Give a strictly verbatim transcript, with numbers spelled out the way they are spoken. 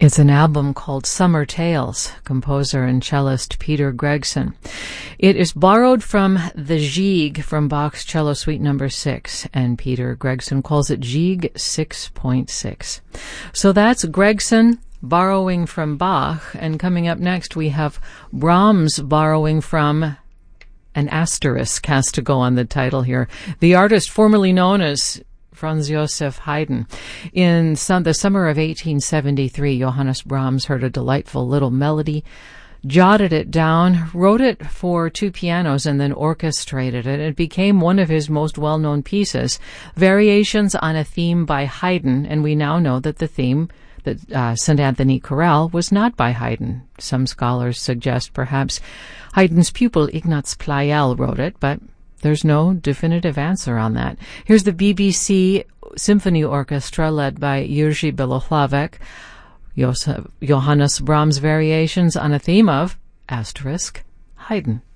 It's an album called Summer Tales, composer and cellist Peter Gregson. It is borrowed from the Gigue from Bach's Cello Suite number six, and Peter Gregson calls it Gigue six point six. So that's Gregson borrowing from Bach, and coming up next we have Brahms borrowing from, an asterisk has to go on the title here, the artist formerly known as Franz Joseph Haydn. In some, the summer of eighteen seventy-three, Johannes Brahms heard a delightful little melody, jotted it down, wrote it for two pianos, and then orchestrated it. It became one of his most well-known pieces, variations on a theme by Haydn, and we now know that the theme, that uh, Saint Anthony Chorale, was not by Haydn. Some scholars suggest perhaps Haydn's pupil Ignaz Pleyel wrote it, but there's no definitive answer on that. Here's the B B C Symphony Orchestra led by Jiří Belohlavek, Johannes Brahms variations on a theme of, asterisk, Haydn.